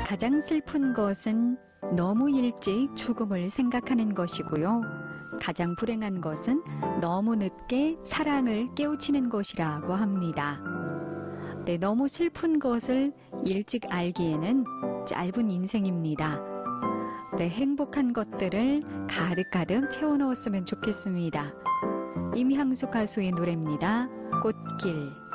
가장 슬픈 것은 너무 일찍 죽음을 생각하는 것이고요. 가장 불행한 것은 너무 늦게 사랑을 깨우치는 것이라고 합니다. 네, 너무 슬픈 것을 일찍 알기에는 짧은 인생입니다. 네, 행복한 것들을 가득가득 채워넣었으면 좋겠습니다. 임향수 가수의 노래입니다. 꽃길.